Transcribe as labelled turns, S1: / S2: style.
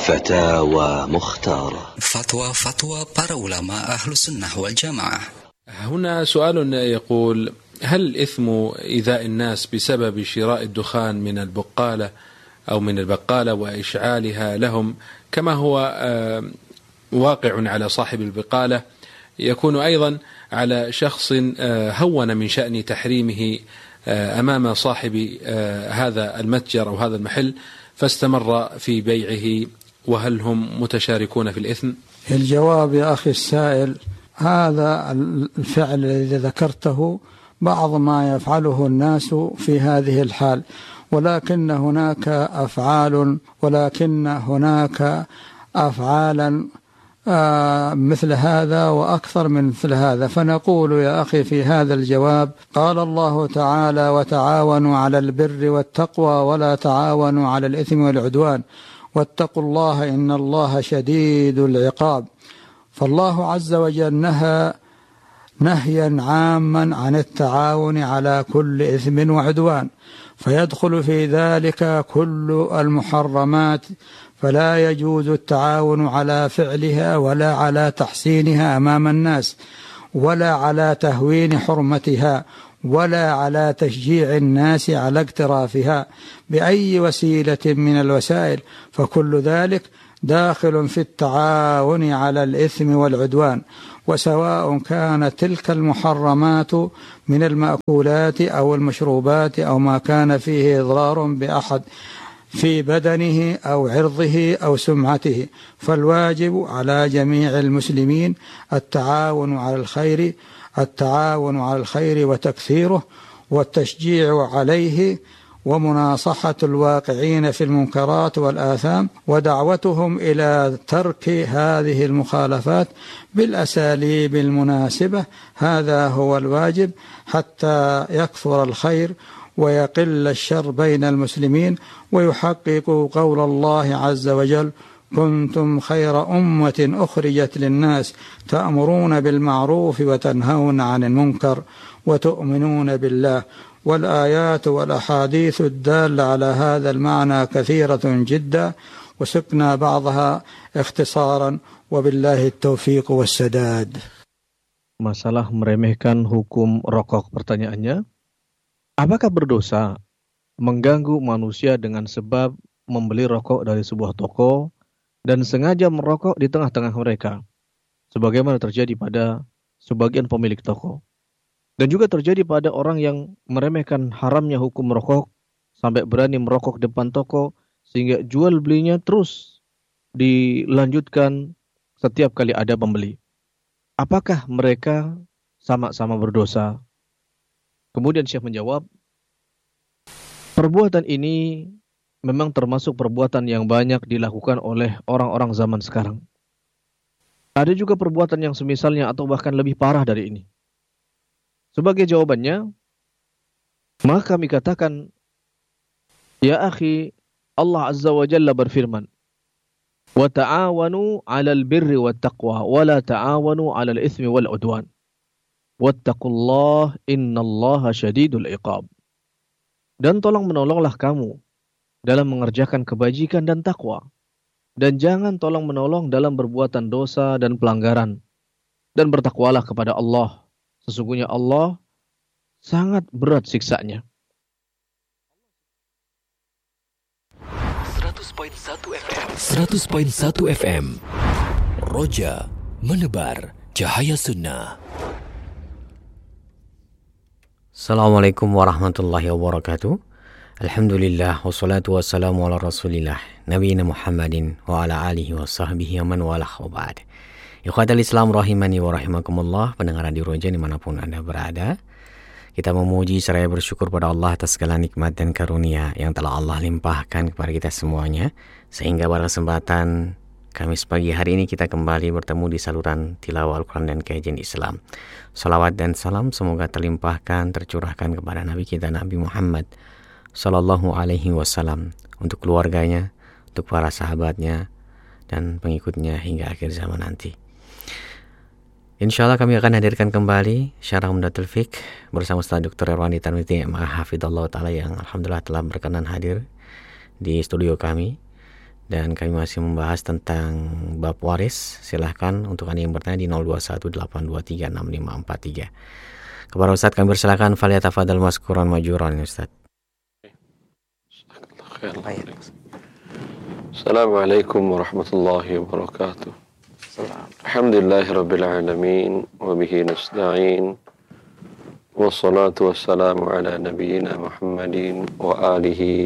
S1: فتاوى مختارة.
S2: فتوى para ulama أهل السنة والجماعة.
S3: هنا سؤال يقول: هل الإثم إيذاء الناس بسبب شراء الدخان من البقالة أو من البقالة وإشعالها لهم كما هو واقع على صاحب البقالة، يكون أيضا على شخص هون من شأن تحريمه أمام صاحب هذا المتجر أو هذا المحل فاستمر في بيعه، وهل هم متشاركون في الإثم؟
S4: الجواب يا أخي السائل، هذا الفعل الذي ذكرته بعض ما يفعله الناس في هذه الحال، ولكن هناك أفعالا مثل هذا وأكثر من مثل هذا. فنقول يا أخي في هذا الجواب: قال الله تعالى: وتعاونوا على البر والتقوى ولا تعاونوا على الإثم والعدوان واتقوا الله إن الله شديد العقاب. فالله عز وجل نهى نهيا عاما عن التعاون على كل إثم وعدوان، فيدخل في ذلك كل المحرمات، فلا يجوز التعاون على فعلها ولا على تحسينها أمام الناس ولا على تهوين حرمتها ولا على تشجيع الناس على اقترافها بأي وسيلة من الوسائل، فكل ذلك داخل في التعاون على الإثم والعدوان. وسواء كانت تلك المحرمات من المأكولات أو المشروبات أو ما كان فيه إضرار بأحد في بدنه أو عرضه أو سمعته، فالواجب على جميع المسلمين التعاون على الخير وتكثيره والتشجيع عليه ومناصحة الواقعين في المنكرات والآثام ودعوتهم إلى ترك هذه المخالفات بالأساليب المناسبة. هذا هو الواجب حتى يكثر الخير ويقل الشر بين المسلمين، ويحقق قول الله عز وجل: كنتم خير أمة أخرجت للناس تأمرون بالمعروف وتنهون عن المنكر وتؤمنون بالله. والآيات والأحاديث الدالة على هذا المعنى كثيرة جدا، وسقنا بعضها اختصارا، وبالله التوفيق والسداد.
S5: Masalah meremehkan hukum rokok, pertanyaannya: apakah berdosa mengganggu manusia dengan sebab membeli rokok dari sebuah toko dan sengaja merokok di tengah-tengah mereka, sebagaimana terjadi pada sebagian pemilik toko, dan juga terjadi pada orang yang meremehkan haramnya hukum merokok sampai berani merokok depan toko sehingga jual belinya terus dilanjutkan setiap kali ada pembeli. Apakah mereka sama-sama berdosa? Kemudian Syekh menjawab, perbuatan ini memang termasuk perbuatan yang banyak dilakukan oleh orang-orang zaman sekarang. Ada juga perbuatan yang semisalnya atau bahkan lebih parah dari ini. Sebagai jawabannya, maka kami katakan, ya akhi, Allah Azza wa Jalla berfirman, wa ta'awanu 'alal birri wat taqwa wa la ta'awanu 'alal itsmi wal 'udwan. Wattaqullah innallaha syadidul iqab. Dan tolong menolonglah kamu dalam mengerjakan kebajikan dan takwa, dan jangan tolong menolong dalam berbuatan dosa dan pelanggaran, dan bertakwalah kepada Allah. Sesungguhnya Allah sangat berat siksanya.
S6: 100.1 FM Roja menebar cahaya sunnah.
S7: Assalamualaikum warahmatullahi wabarakatuh. Alhamdulillah wassalatu wassalamu ala rasulillah nabiyina Muhammadin wa ala alihi wa sahbihi wa man walah wa ba'd. Ikhwatal Islam rahimani wa rahimakumullah, pendengar Radio Roja dimanapun Anda berada, kita memuji seraya bersyukur pada Allah atas segala nikmat dan karunia yang telah Allah limpahkan kepada kita semuanya, sehingga pada kesempatan Kamis pagi hari ini kita kembali bertemu di saluran tilawah Al-Quran dan kajian Islam. Salawat dan salam semoga terlimpahkan, tercurahkan kepada Nabi kita Nabi Muhammad Sallallahu Alaihi Wasallam, untuk keluarganya, untuk para sahabatnya, dan pengikutnya hingga akhir zaman nanti. Insya Allah kami akan hadirkan kembali Syarah Umdatul Fiqh bersama Ustaz Dr. Irwandi Tarmizi Hafidhullah Ta'ala, yang alhamdulillah telah berkenan hadir di studio kami. dan kami masih membahas tentang bab waris. Silahkan untuk Anda yang bertanya di 0218236543. Kepada Ustaz kami persilakan, falyatafadhal maskuran majuran Ustaz.
S1: Assalamualaikum warahmatullahi wabarakatuh. Alhamdulillahirabbil alamin wa bihi nasta'in. Wassalatu wassalamu ala nabiyyina Muhammadin wa alihi